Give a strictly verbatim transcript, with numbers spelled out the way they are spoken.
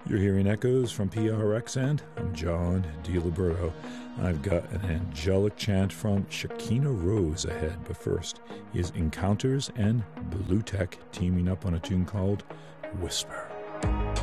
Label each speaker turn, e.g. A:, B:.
A: You're hearing echoes from P R X, and I'm John DiLiberto. I've got an angelic chant from Shakina Rose ahead, but first is Encounters and Blue Tech teaming up on a tune called Whisper.